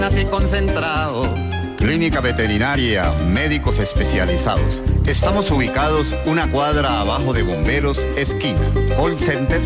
Así concentrados. Clínica veterinaria, médicos especializados. Estamos ubicados una cuadra abajo de Bomberos, esquina. Call Center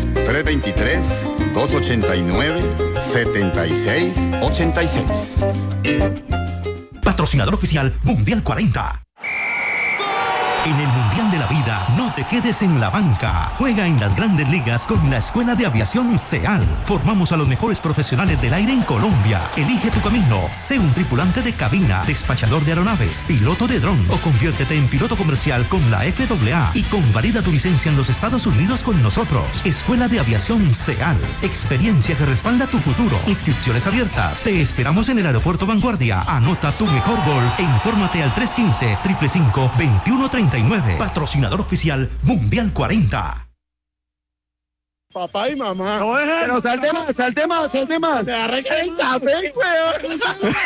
323-289-7686. Patrocinador oficial Mundial 40. En el Mundial de la Vida, no te quedes en la banca. Juega en las grandes ligas con la Escuela de Aviación CEAL. Formamos a los mejores profesionales del aire en Colombia. Elige tu camino. Sé un tripulante de cabina, despachador de aeronaves, piloto de dron o conviértete en piloto comercial con la FAA y convalida tu licencia en los Estados Unidos con nosotros. Escuela de Aviación CEAL. Experiencia que respalda tu futuro. Inscripciones abiertas. Te esperamos en el Aeropuerto Vanguardia. Anota tu mejor gol e infórmate al 315-555-2130. Patrocinador oficial Mundial 40. Papá y mamá. No dejes. Pero salte más. Te arregla el café, weón.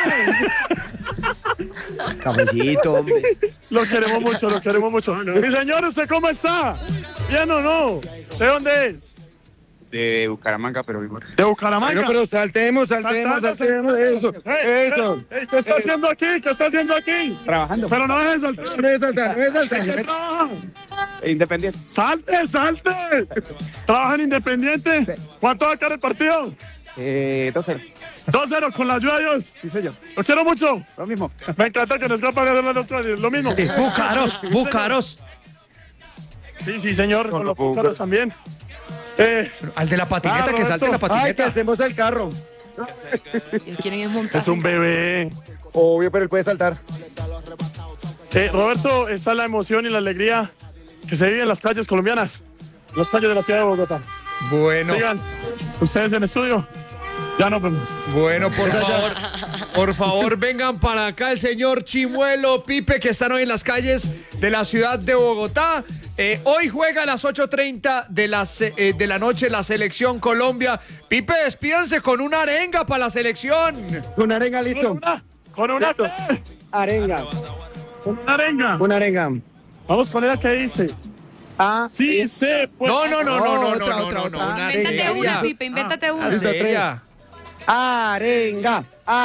Cafecito, hombre. Lo queremos mucho. Mi señor, ¿usted cómo está? ¿Bien o no? ¿De dónde es? De Bucaramanga, pero vivo. ¿De Bucaramanga? Bueno, pero saltemos. Eso. ¿Qué está haciendo aquí? Trabajando. Pero no dejes saltar. No es saltar. ¿Qué trabaja? Independiente. ¡Salte! ¿Trabaja en Independiente? ¿Cuánto va a quedar el partido? 2-0. 2-0 con la ayuda de Dios. Sí, señor. Lo quiero mucho. Lo mismo. Me encanta que nos capaz de hacer las dos cosas. Lo mismo. Búcaros. Sí, señor. Con los búcaros también. Al de la patineta, que salte la Ay, que patineta. hacemos el carro. ¿Quieren es montar? Es un bebé. Obvio, pero él puede saltar. Roberto, esa es la emoción y la alegría que se vive en las calles colombianas, las calles de la ciudad de Bogotá. Bueno. Sigan ustedes en estudio. Ya nos vemos. Bueno, por favor, vengan para acá el señor Chimuelo, Pipe, que están hoy en las calles de la ciudad de Bogotá. Hoy juega a las 8:30 de la noche la selección Colombia. Pipe, despídanse con una arenga para la selección. Con arenga, listo. Con una Arenga. Una arenga. Una arenga. Vamos con ella que dice. Sí se puede. No. Otra. Invéntate una, Pipe, invéntate una. Seria. Arenga.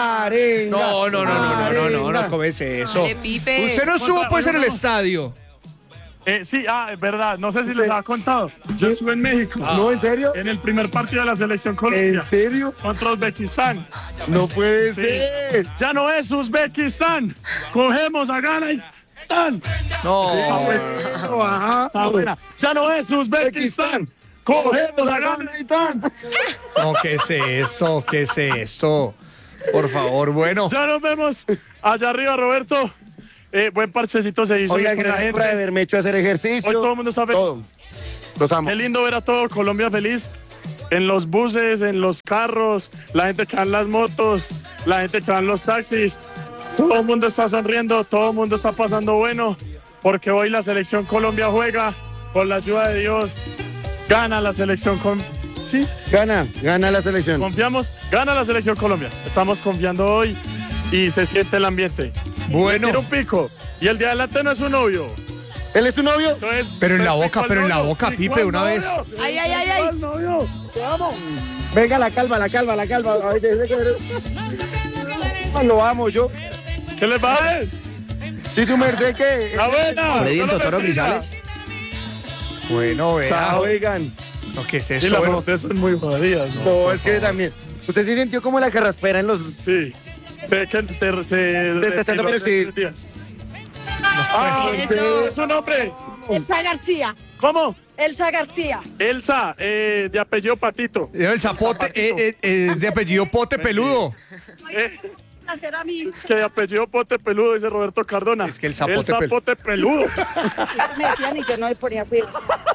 No comience eso. Dale, Pipe. Usted no estuvo pues en el estadio. Sí, es verdad. No sé si les había contado. Yo estuve en México. No, ¿en serio? En el primer partido de la selección Colombia. ¿En serio? Contra Uzbekistán. No puede Sí. ser. Ya no es Uzbekistán. Cogemos a Ghana y ¡tan! No. Está buena. Ya no es Uzbekistán. Cogemos a Ghana y ¡tan! No, ¿qué es esto? Por favor, bueno. Ya nos vemos allá arriba, Roberto. Buen parchecito se hizo. Oiga, con la gracias por gente. haberme hecho hacer ejercicio. Hoy todo el mundo está feliz. Todo. Los amo. Qué lindo ver a todo Colombia feliz. En los buses, en los carros, la gente que va en las motos, la gente que va en los taxis. Todo el mundo está sonriendo, todo el mundo está pasando bueno, porque hoy la selección Colombia juega, con la ayuda de Dios, gana la selección ¿sí? Gana la selección. Confiamos, gana la selección Colombia. Estamos confiando hoy y se siente el ambiente. Bueno. Tira un pico y el de adelante no es su novio. ¿Él es tu novio? Entonces, Pero en la pico boca, al Pipe, novio, una vez. novio. Ay. Al novio. Te amo. Venga, la calva. Ay, lo amo yo. ¿Qué les va? ¿Y tu merced qué? ¡La buena! Freddy el No lo Totoro bendiga. Grisales. Bueno, vea. Oigan. No, ¿qué es Y esto? las Bueno, noticias son muy jodidas, ¿no? No, es que también. ¿Usted sí sintió como la carraspera en los... Sí. Sé que se está echando, pero sí. Ah, Eso. ¿es su nombre? Elsa García. ¿Cómo? Elsa García. Elsa, de apellido Patito. el zapote, de apellido Pote Peludo. Hacer a mí. Es que de apellido Pote Peludo, dice Roberto Cardona. Es que el zapote peludo. Me decían y yo no le ponía cuidado.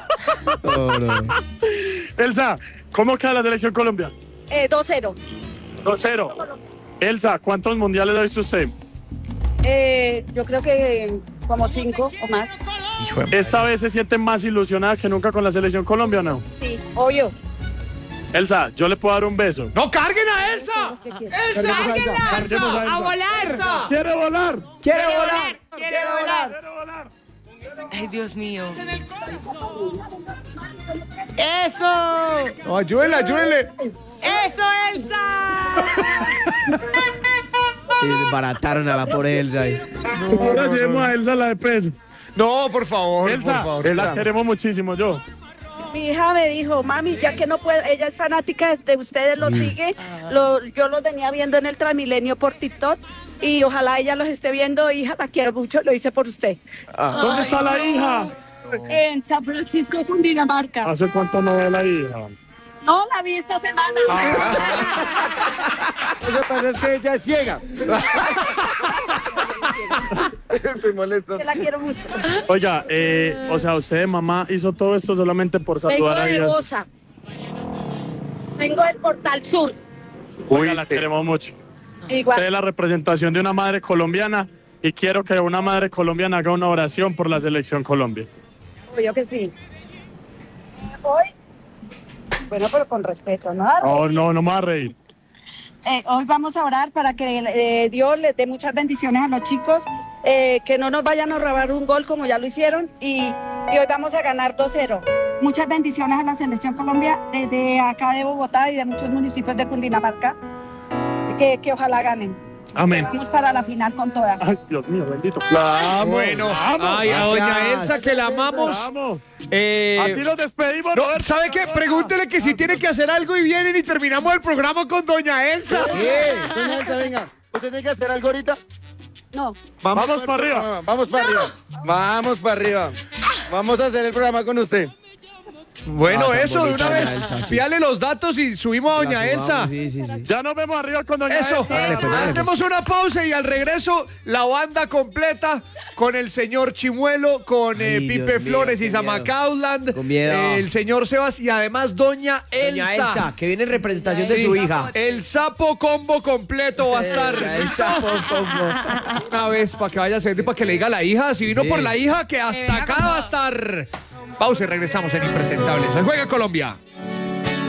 Elsa, ¿cómo queda la selección Colombia? 2-0. 2-0. Elsa, ¿cuántos mundiales ha visto usted? Yo creo que como 5 o más. Hijo de ¿Esta vez se siente más ilusionada que nunca con la selección Colombia o no? Sí, obvio. Elsa, yo le puedo dar un beso. ¡No carguen a Elsa! ¡Elsa, Carguemos a Elsa. a volar! ¡Quiere volar! ¡Quiere volar! ¡Quiere volar! ¡Quiere volar! Ay, Dios mío. ¡Eso! No, ayúdenle. ¡Eso, Elsa! Desbarataron a la pobre Elsa ahí. Ahora llevemos a Elsa la de peso. No, por favor, Elsa, por favor. la queremos muchísimo yo. Mi hija me dijo, mami, ya que no puede, ella es fanática de ustedes, lo sigue, yo los venía viendo en el Transmilenio por TikTok y ojalá ella los esté viendo, hija, la quiero mucho, lo hice por usted. ¿Dónde está la hija? En San Francisco, Cundinamarca. ¿Hace cuánto no ve la hija? No, la vi esta semana. Lo que pasa es que ella es ciega. Estoy molesto. Que la quiero mucho. Oiga, o sea, usted, mamá, hizo todo esto solamente por Vengo saludar a de ella. Bosa. Vengo del Portal Sur. Oiga, la queremos mucho. Igual. Usted es la representación de una madre colombiana y quiero que una madre colombiana haga una oración por la selección Colombia. Yo que sí. Hoy. Bueno, pero con respeto, ¿no? No me va a reír. Hoy vamos a orar para que Dios les dé muchas bendiciones a los chicos, que no nos vayan a robar un gol como ya lo hicieron y hoy vamos a ganar 2-0. Muchas bendiciones a la Selección Colombia desde acá de Bogotá y de muchos municipios de Cundinamarca, que ojalá ganen. Amén. Vamos para la final con toda. Ay, Dios mío, bendito. Bueno, ay, a doña Elsa que la amamos. Vamos. Eh, Así nos despedimos. no, Roberto. ¿sabe qué? Pregúntele que si tiene que hacer algo y vienen y terminamos el programa con doña Elsa. Doña Elsa, venga. ¿Usted tiene que hacer algo ahorita? No. Vamos para arriba. Vamos para arriba. Vamos para arriba. Vamos a hacer el programa con usted. Bueno, tan eso, de bonita una vez, doña Elsa, sí. pídale los datos y subimos a doña Elsa. Sí. Ya nos vemos arriba con doña Eso, Elsa. hacemos una pausa y al regreso la banda completa con el señor Chimuelo, con Ay, Pipe Dios mío, Flores qué y Sama miedo. Cauland, Con miedo. el señor Sebas y además doña Elsa. Doña Elsa, que viene en representación de su hija. El sapo combo completo va a estar. El sapo combo. Una vez para que vaya a ser, para que le diga a la hija, si vino Sí. por la hija, que hasta acá va a estar. Pausa y regresamos en Impresentables. Hoy juega Colombia.